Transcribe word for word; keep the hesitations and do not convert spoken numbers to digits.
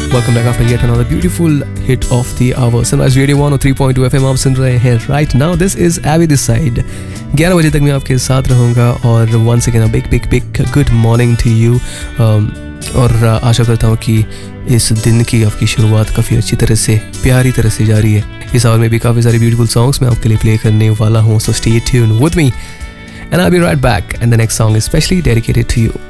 Welcome back after yet another beautiful hit of the hour. Sunrise Radio one oh three point two F M आप सुन रहे हैं right now. This is Abby this side. ग्यारह बजे तक मैं आपके साथ रहूँगा और once again a big big big good morning to you. um, और आशा करता हूँ कि इस दिन की आपकी शुरुआत काफ़ी अच्छी तरह से प्यारी तरह से जारी है. इस आवर में भी काफ़ी सारी ब्यूटीफुल सॉन्ग्स मैं आपके लिए प्ले करने वाला हूँ. So stay tuned with me and I'll be right back and the next song is specially dedicated to you.